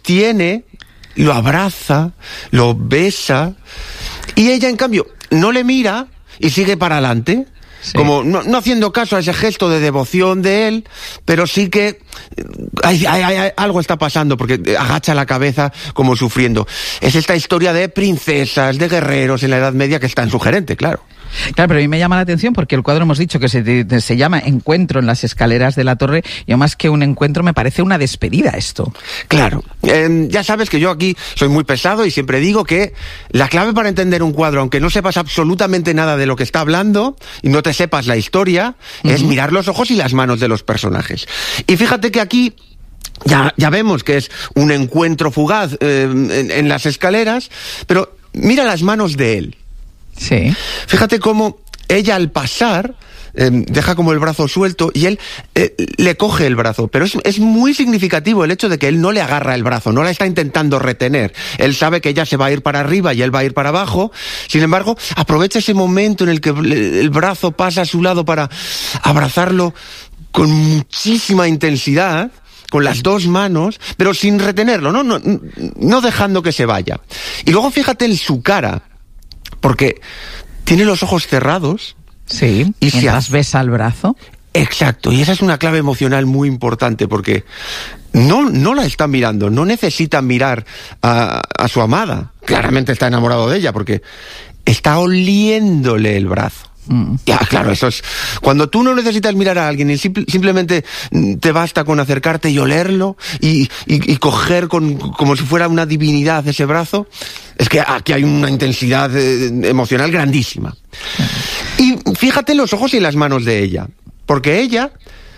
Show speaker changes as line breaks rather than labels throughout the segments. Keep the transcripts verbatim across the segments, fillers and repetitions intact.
sostiene, lo abraza, lo besa, y ella, en cambio, no le mira y sigue para adelante. Sí. Como no, no haciendo caso a ese gesto de devoción de él, pero sí que hay, hay, hay, algo está pasando, porque agacha la cabeza como sufriendo. Es esta historia de princesas, de guerreros en la Edad Media que es tan sugerente, claro.
Claro, pero a mí me llama la atención porque el cuadro hemos dicho que se, se llama Encuentro en las escaleras de la torre, y más que un encuentro me parece una despedida esto.
Claro, eh, ya sabes que yo aquí soy muy pesado y siempre digo que la clave para entender un cuadro, aunque no sepas absolutamente nada de lo que está hablando y no te sepas la historia, uh-huh. es mirar los ojos y las manos de los personajes. Y fíjate que aquí ya, ya vemos que es un encuentro fugaz eh, en, en las escaleras, pero mira las manos de él.
Sí.
Fíjate cómo ella al pasar eh, deja como el brazo suelto y él eh, le coge el brazo, pero es, es muy significativo el hecho de que él no le agarra el brazo, no la está intentando retener. Él sabe que ella se va a ir para arriba y él va a ir para abajo. Sin embargo, aprovecha ese momento en el que el brazo pasa a su lado para abrazarlo con muchísima intensidad, con las dos manos, pero sin retenerlo, no, no, no dejando que se vaya. Y luego fíjate en su cara, porque tiene los ojos cerrados.
Sí, y mientras se besa el brazo.
Exacto, y esa es una clave emocional muy importante, porque no, no la está mirando, no necesita mirar a, a su amada. Claramente está enamorado de ella, porque está oliéndole el brazo. Mm. Ya, claro, eso es... Cuando tú no necesitas mirar a alguien y simple, simplemente te basta con acercarte y olerlo y, y, y coger con, como si fuera una divinidad ese brazo, es que aquí hay una intensidad eh, emocional grandísima. Mm. Y fíjate en los ojos y las manos de ella, porque ella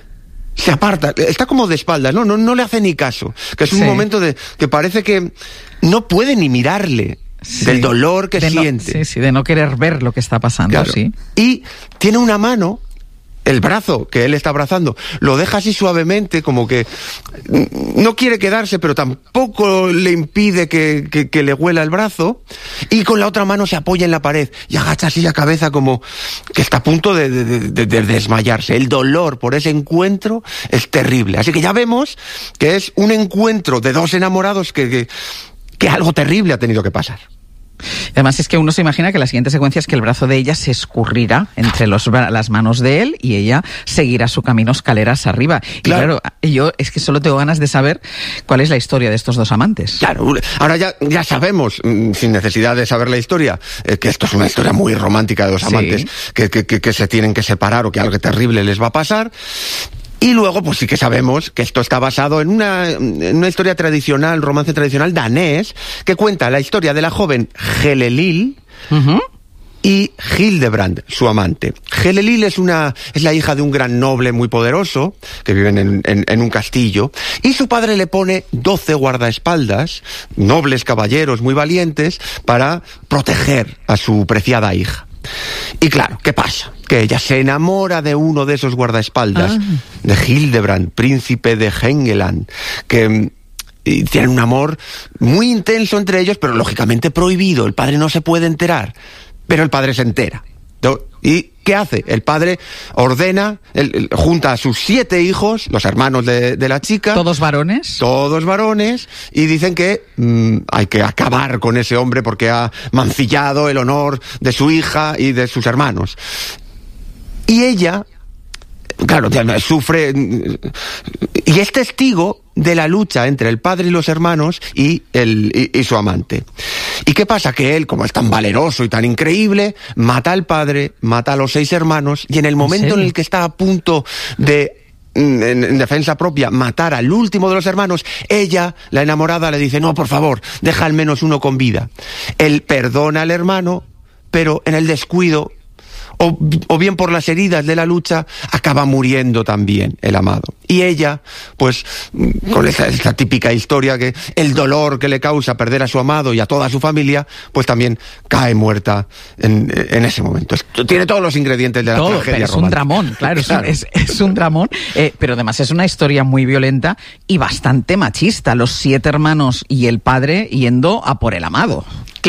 se aparta, está como de espaldas, no, no, no le hace ni caso, que es un sí. momento de que parece que no puede ni mirarle. Sí, del dolor que
de
siente.
No, sí, sí, de no querer ver lo que está pasando, claro. sí.
Y tiene una mano, el brazo que él está abrazando, lo deja así suavemente, como que no quiere quedarse, pero tampoco le impide que, que, que le huela el brazo, y con la otra mano se apoya en la pared y agacha así la cabeza como que está a punto de, de, de, de desmayarse. El dolor por ese encuentro es terrible. Así que ya vemos que es un encuentro de dos enamorados que... que que algo terrible ha tenido que pasar.
Además es que uno se imagina que la siguiente secuencia es que el brazo de ella se escurrirá entre los, las manos de él y ella seguirá su camino escaleras arriba. Claro. Y claro, yo es que solo tengo ganas de saber cuál es la historia de estos dos amantes.
Claro, ahora ya, ya sabemos, sin necesidad de saber la historia, eh, que esto es una historia muy romántica de dos amantes, sí. que, que, que, que se tienen que separar o que algo terrible les va a pasar. Y luego, pues sí que sabemos que esto está basado en una, en una historia tradicional, romance tradicional danés, que cuenta la historia de la joven Helelil uh-huh. y Hildebrand, su amante. Helelil es una, es la hija de un gran noble muy poderoso, que vive en, en, en un castillo, y su padre le pone doce guardaespaldas, nobles caballeros muy valientes, para proteger a su preciada hija. Y claro, ¿qué pasa? Que ella se enamora de uno de esos guardaespaldas, ah. de Hildebrand, príncipe de Helgeland, que y tienen un amor muy intenso entre ellos, pero lógicamente prohibido. El padre no se puede enterar, pero el padre se entera. ¿Y qué hace? El padre ordena, el, el, junta a sus siete hijos, los hermanos de, de la chica.
¿Todos varones?
Todos varones, y dicen que mmm, hay que acabar con ese hombre porque ha mancillado el honor de su hija y de sus hermanos. Y ella, claro, sufre y es testigo de la lucha entre el padre y los hermanos y, el, y, y su amante. ¿Y qué pasa? Que él, como es tan valeroso y tan increíble, mata al padre, mata a los seis hermanos, y en el momento en el que está a punto de, en, en defensa propia, matar al último de los hermanos, ella, la enamorada, le dice, no, por favor, deja al menos uno con vida. Él perdona al hermano, pero en el descuido, O, o bien por las heridas de la lucha, acaba muriendo también el amado. Y ella, pues, con esta, esta típica historia que el dolor que le causa perder a su amado y a toda su familia, pues también cae muerta en, en ese momento. Esto tiene todos los ingredientes de la
Todo,
tragedia
es
romántica.
un dramón, claro,
claro.
Es, es, es un dramón, eh, pero además es una historia muy violenta y bastante machista. Los siete hermanos y el padre yendo a por el amado.
Claro.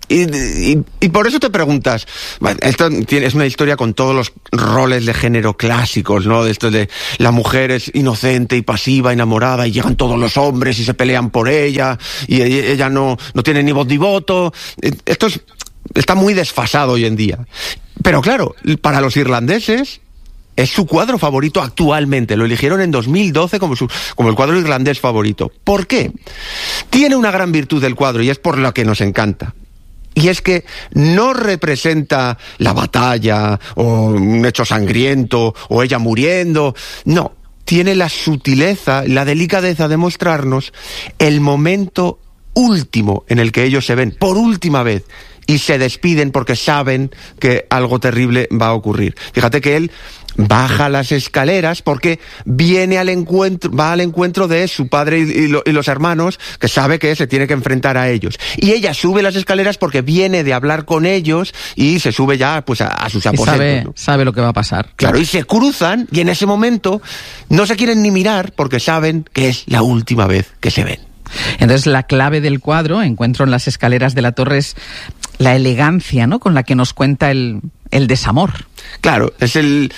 Y, y, y por eso te preguntas, bueno, esto es una historia con todos los roles de género clásicos, ¿no? De esto de la mujer es inocente y pasiva, enamorada, y llegan todos los hombres y se pelean por ella, y ella no, no tiene ni voz ni voto. Esto es, está muy desfasado hoy en día. Pero claro, para los irlandeses es su cuadro favorito actualmente. Lo eligieron en dos mil doce como, su, como el cuadro irlandés favorito. ¿Por qué? Tiene una gran virtud del cuadro, y es por la que nos encanta. Y es que no representa la batalla, o un hecho sangriento, o ella muriendo. No, tiene la sutileza, la delicadeza de mostrarnos el momento último en el que ellos se ven, por última vez, y se despiden porque saben que algo terrible va a ocurrir. Fíjate que él baja las escaleras porque viene al encuentro, va al encuentro de su padre y, y, lo, y los hermanos, que sabe que se tiene que enfrentar a ellos. Y ella sube las escaleras porque viene de hablar con ellos y se sube ya pues a, a sus aposentos.
Sabe,
¿no?
sabe lo que va a pasar.
Claro, y se cruzan y en ese momento no se quieren ni mirar porque saben que es la última vez que se ven.
Entonces la clave del cuadro, encuentro en las escaleras de la torre, es la elegancia, ¿no?, con la que nos cuenta el, el desamor.
Claro, es el,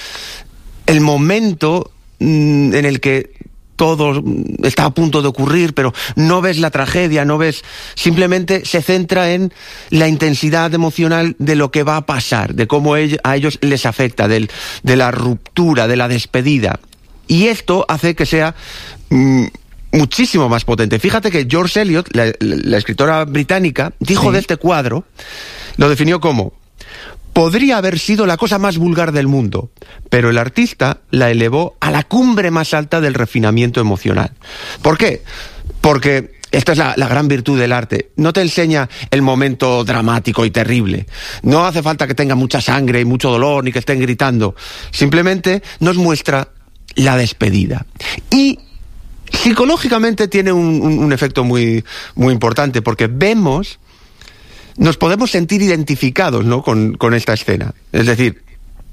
el momento mmm, en el que todo está a punto de ocurrir, pero no ves la tragedia, no ves, simplemente se centra en la intensidad emocional de lo que va a pasar, de cómo a ellos les afecta, del, de la ruptura, de la despedida. Y esto hace que sea mmm, muchísimo más potente. Fíjate que George Eliot, la, la escritora británica, dijo sí. de este cuadro, lo definió como: podría haber sido la cosa más vulgar del mundo, pero el artista la elevó a la cumbre más alta del refinamiento emocional. ¿Por qué? Porque esta es la, la gran virtud del arte. No te enseña el momento dramático y terrible. No hace falta que tenga mucha sangre y mucho dolor, ni que estén gritando. Simplemente nos muestra la despedida. Y psicológicamente tiene un, un, un efecto muy, muy importante, porque vemos, nos podemos sentir identificados, ¿no?, con, con esta escena. Es decir,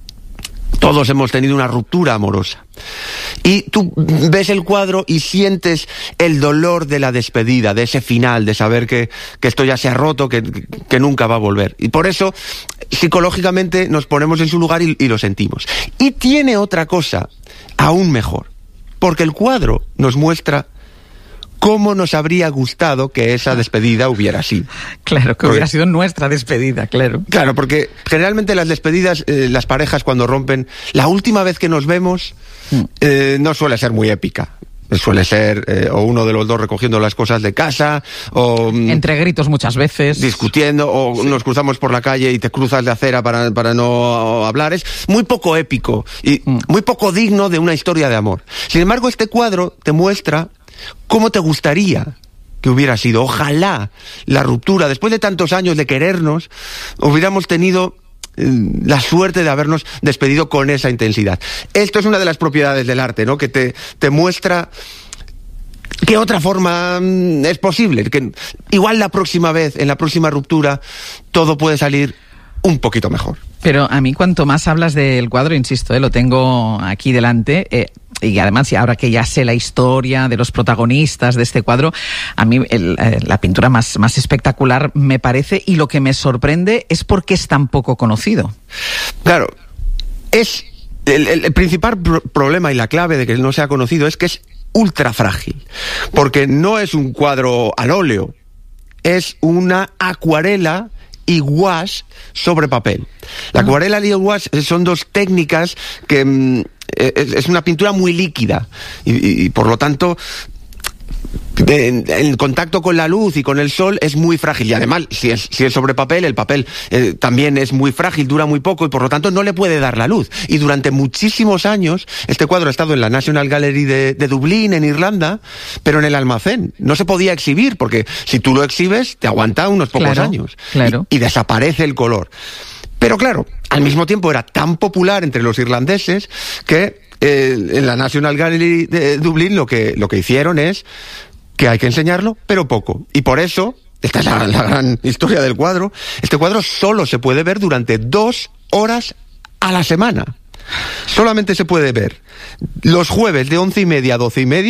todos hemos tenido una ruptura amorosa. Y tú ves el cuadro y sientes el dolor de la despedida, de ese final, de saber que, que esto ya se ha roto, que, que nunca va a volver. Y por eso, psicológicamente, nos ponemos en su lugar y, y lo sentimos. Y tiene otra cosa aún mejor, porque el cuadro nos muestra cómo nos habría gustado que esa despedida hubiera sido.
Claro, que porque, hubiera sido nuestra despedida, claro.
Claro, porque generalmente las despedidas, eh, las parejas cuando rompen, la última vez que nos vemos eh, no suele ser muy épica. Suele ser eh, o uno de los dos recogiendo las cosas de casa, o
entre gritos muchas veces,
discutiendo, o sí. nos cruzamos por la calle y te cruzas de acera para, para no hablar. Es muy poco épico y mm. muy poco digno de una historia de amor. Sin embargo, este cuadro te muestra cómo te gustaría que hubiera sido. Ojalá la ruptura, después de tantos años de querernos, hubiéramos tenido la suerte de habernos despedido con esa intensidad. Esto es una de las propiedades del arte, ¿no?, que te, te muestra que otra forma es posible, que igual la próxima vez, en la próxima ruptura, todo puede salir un poquito mejor.
Pero a mí, cuanto más hablas del cuadro, insisto, eh, lo tengo aquí delante, eh, y además, ahora que ya sé la historia de los protagonistas de este cuadro, a mí el, eh, la pintura más, más espectacular me parece, y lo que me sorprende es por qué es tan poco conocido.
Claro, es el, el, el principal pro- problema y la clave de que no sea conocido es que es ultra frágil, porque no es un cuadro al óleo, es una acuarela y gouache sobre papel. La acuarela y el gouache son dos técnicas que mm, es, es una pintura muy líquida y, y, y por lo tanto el contacto con la luz y con el sol es muy frágil, y además si es, si es sobre papel, el papel eh, también es muy frágil, dura muy poco y por lo tanto no le puede dar la luz. Y durante muchísimos años este cuadro ha estado en la National Gallery de, de Dublín, en Irlanda, pero en el almacén no se podía exhibir, porque si tú lo exhibes te aguanta unos pocos
claro,
años
claro.
Y, y desaparece el color. Pero claro, al mismo tiempo era tan popular entre los irlandeses que eh, en la National Gallery de Dublín lo que, lo que hicieron es que hay que enseñarlo, pero poco. Y por eso, esta es la, la gran historia del cuadro, este cuadro solo se puede ver durante dos horas a la semana. Solamente se puede ver los jueves de once y media a doce y media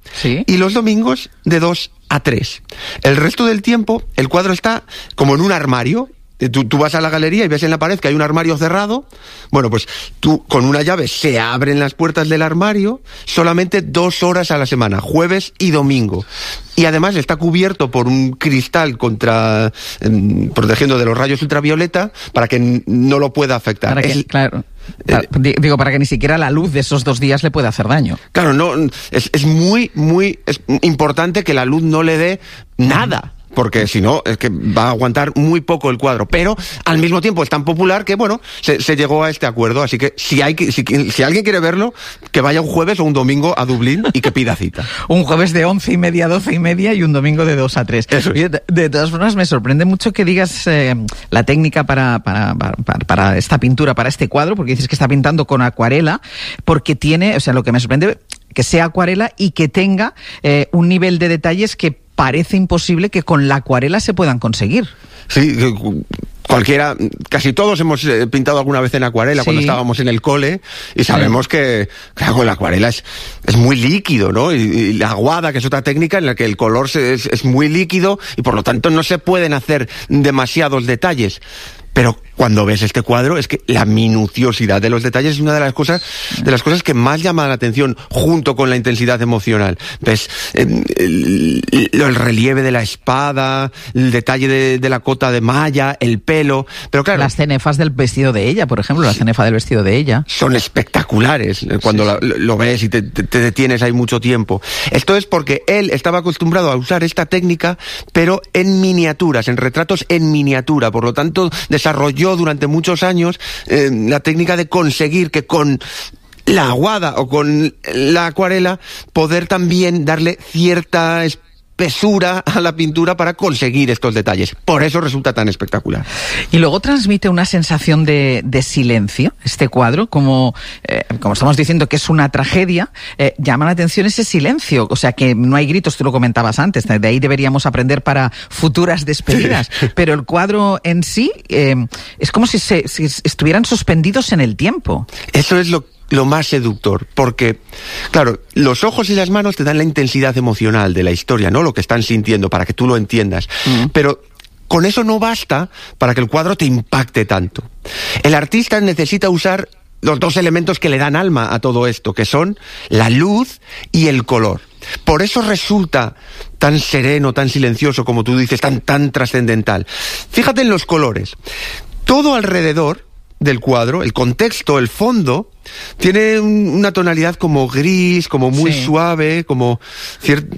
¿Sí?
Y los domingos de dos a tres. El resto del tiempo, el cuadro está como en un armario. Tú, tú vas a la galería y ves en la pared que hay un armario cerrado. Bueno, pues tú con una llave se abren las puertas del armario solamente dos horas a la semana, jueves y domingo. Y además está cubierto por un cristal contra eh, protegiendo de los rayos ultravioleta para que no lo pueda afectar.
Para que,
es,
claro, para, digo, para que ni siquiera la luz de esos dos días le pueda hacer daño.
Claro, no, es, es muy, muy es importante que la luz no le dé nada. Porque si no, es que va a aguantar muy poco el cuadro. Pero, al mismo tiempo, es tan popular que, bueno, se, se llegó a este acuerdo. Así que, si hay que, si, si alguien quiere verlo, que vaya un jueves o un domingo a Dublín y que pida cita.
Un jueves de once y media a doce y media y un domingo de dos a tres.
Eso es.
de, de todas formas, me sorprende mucho que digas eh, la técnica para, para, para, para esta pintura, para este cuadro, porque dices que está pintando con acuarela, porque tiene, o sea, lo que me sorprende, que sea acuarela y que tenga eh, un nivel de detalles que parece imposible que con la acuarela se puedan conseguir.
Sí, cualquiera, casi todos hemos pintado alguna vez en acuarela, sí, cuando estábamos en el cole, y sabemos sí. que, claro, la acuarela es, es muy líquido, ¿no? Y, y la aguada, que es otra técnica en la que el color se, es, es muy líquido y por lo tanto no se pueden hacer demasiados detalles. Pero cuando ves este cuadro, es que la minuciosidad de los detalles es una de las cosas, de las cosas que más llama la atención, junto con la intensidad emocional. Ves eh, el, el relieve de la espada, el detalle de, de la cota de malla, el pelo, pero claro...
Las cenefas del vestido de ella, por ejemplo, la cenefa del vestido de ella.
Son espectaculares cuando sí, sí. Lo, lo ves y te, te, te detienes ahí mucho tiempo. Esto es porque él estaba acostumbrado a usar esta técnica, pero en miniaturas, en retratos en miniatura, por lo tanto desarrolló durante muchos años eh, la técnica de conseguir que con la aguada o con la acuarela poder también darle cierta espesura a la pintura para conseguir estos detalles. Por eso resulta tan espectacular.
Y luego transmite una sensación de, de silencio, este cuadro, como, eh, como estamos diciendo que es una tragedia, eh, llama la atención ese silencio, o sea que no hay gritos, tú lo comentabas antes, de ahí deberíamos aprender para futuras despedidas, sí. Pero el cuadro en sí eh, es como si, se, si estuvieran suspendidos en el tiempo.
Eso es lo lo más seductor, porque, claro, los ojos y las manos te dan la intensidad emocional de la historia, ¿no? Lo que están sintiendo, para que tú lo entiendas. Mm. Pero con eso no basta para que el cuadro te impacte tanto. El artista necesita usar los dos elementos que le dan alma a todo esto, que son la luz y el color. Por eso resulta tan sereno, tan silencioso, como tú dices, tan, tan trascendental. Fíjate en los colores. Todo alrededor del cuadro, el contexto, el fondo, tiene una tonalidad como gris, como muy sí. suave, como cier...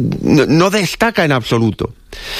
no destaca en absoluto.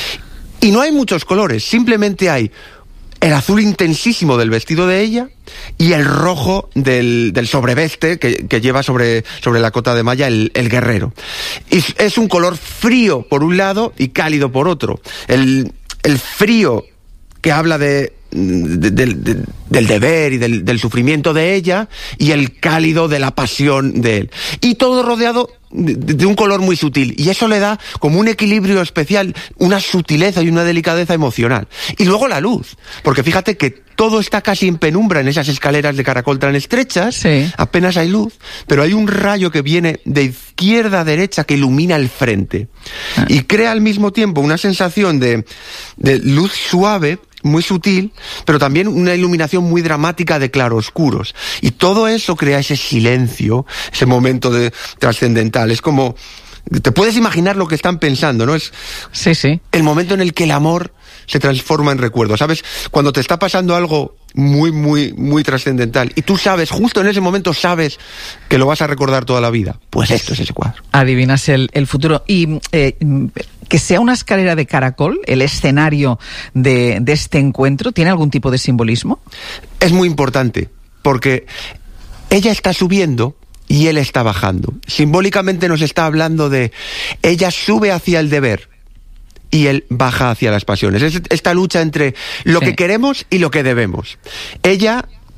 Y no hay muchos colores, simplemente hay el azul intensísimo del vestido de ella y el rojo del, del sobreveste que, que lleva sobre, sobre la cota de malla el, el guerrero. Y es un color frío por un lado y cálido por otro. El, el frío que habla de De, de, de, del deber y del, del sufrimiento de ella, y el cálido de la pasión de él. Y todo rodeado de, de un color muy sutil. Y eso le da como un equilibrio especial, una sutileza y una delicadeza emocional. Y luego la luz. Porque fíjate que todo está casi en penumbra en esas escaleras de caracol tan estrechas. Sí. Apenas hay luz. Pero hay un rayo que viene de izquierda a derecha que ilumina el frente. Ah. Y crea al mismo tiempo una sensación de, de luz suave, muy sutil, pero también una iluminación muy dramática de claroscuros. Y todo eso crea ese silencio, ese momento de trascendental. Es como, te puedes imaginar lo que están pensando, ¿no? Es
sí, sí.
el momento en el que el amor se transforma en recuerdo. ¿Sabes? Cuando te está pasando algo muy, muy, muy trascendental y tú sabes, justo en ese momento sabes que lo vas a recordar toda la vida. Pues esto es ese cuadro.
Adivinas el, el futuro. Y eh, que sea una escalera de caracol, el escenario de, de este encuentro, ¿tiene algún tipo de simbolismo?
Es muy importante, porque ella está subiendo y él está bajando. Simbólicamente nos está hablando de ella sube hacia el deber y él baja hacia las pasiones. Es esta lucha entre lo sí. que queremos y lo que debemos. Ella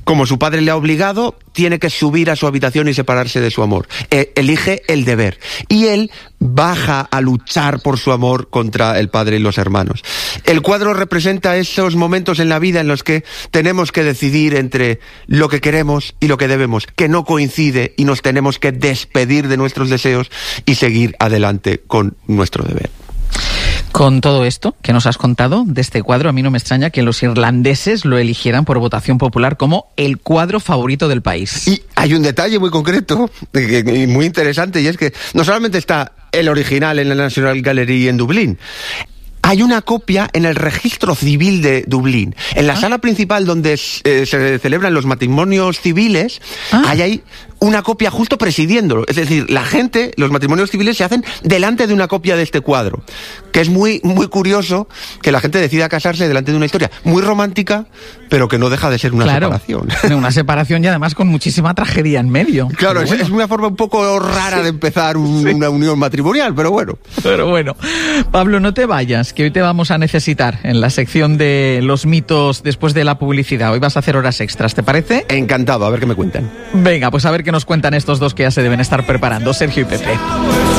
como su padre le ha obligado, tiene que subir a su habitación y separarse de su amor. Eh, elige el deber. Y él baja a luchar por su amor contra el padre y los hermanos. El cuadro representa esos momentos en la vida en los que tenemos que decidir entre lo que queremos y lo que debemos, que no coincide y nos tenemos que despedir de nuestros deseos y seguir adelante con nuestro deber.
Con todo esto que nos has contado de este cuadro, a mí no me extraña que los irlandeses lo eligieran por votación popular como el cuadro favorito del país.
Y hay un detalle muy concreto y muy interesante, y es que no solamente está el original en la National Gallery en Dublín, hay una copia en el registro civil de Dublín. En la ah. sala principal donde eh, se celebran los matrimonios civiles, ah. hay ahí una copia justo presidiéndolo. Es decir, la gente, los matrimonios civiles se hacen delante de una copia de este cuadro. Que es muy, muy curioso que la gente decida casarse delante de una historia muy romántica, pero que no deja de ser una
claro,
separación.
Una separación y además con muchísima tragedia en medio.
Claro, es, bueno. es una forma un poco rara sí. de empezar un, sí. una unión matrimonial, pero bueno.
Pero bueno. Pablo, no te vayas, que hoy te vamos a necesitar en la sección de los mitos después de la publicidad. Hoy vas a hacer horas extras, ¿te parece?
Encantado, a ver qué me cuentan.
Venga, pues a ver qué nos cuentan estos dos que ya se deben estar preparando, Sergio y Pepe.